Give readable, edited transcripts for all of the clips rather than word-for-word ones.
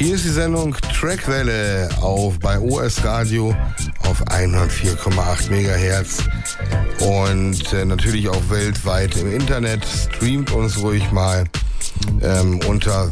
Hier ist die Sendung Trackwelle bei OS Radio auf 104,8 MHz und natürlich auch weltweit im Internet. Streamt uns ruhig mal unter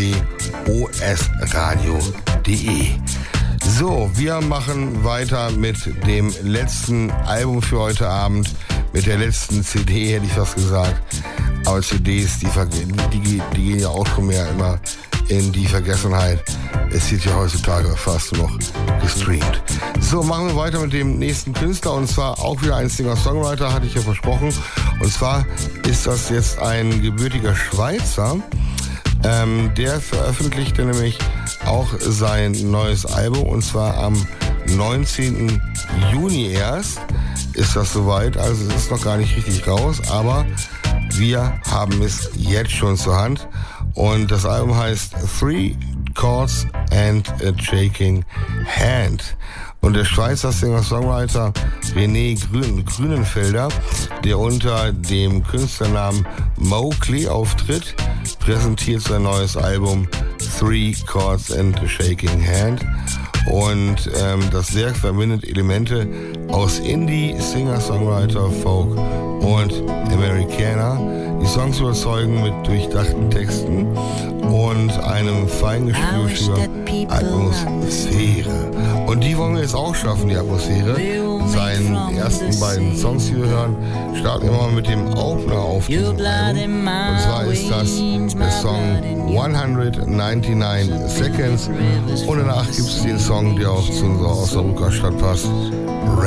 www.osradio.de. So, wir machen weiter mit dem letzten Album für heute Abend, mit der letzten CD, hätte ich fast gesagt. Aber CDs, die gehen ja auch schon mehr immer in die Vergessenheit. Es wird ja heutzutage fast nur noch gestreamt. So, machen wir weiter mit dem nächsten Künstler, und zwar auch wieder ein Singer-Songwriter, hatte ich ja versprochen. Und zwar ist das jetzt ein gebürtiger Schweizer. Der veröffentlichte nämlich auch sein neues Album, und zwar am 19. Juni erst ist das soweit. Also es ist noch gar nicht richtig raus, aber wir haben es jetzt schon zur Hand. Und das Album heißt Three Chords and a Shaking Hand. Und der Schweizer Singer-Songwriter René Grünenfelder, der unter dem Künstlernamen Mowgli auftritt, präsentiert sein neues Album Three Chords and a Shaking Hand. Und das Werk verbindet Elemente aus Indie, Singer-Songwriter, Folk und Americana. Die Songs überzeugen mit durchdachten Texten und einem Feingespür für Atmosphäre. Und die wollen wir jetzt auch schaffen, die Atmosphäre. Seinen ersten beiden Songs, die wir hören, starten wir mal mit dem Opener auf diesem Album. Und zwar ist das der Song 199 Seconds. Und danach gibt es den Song, der auch zu unserer Osnabrücker Stadt passt,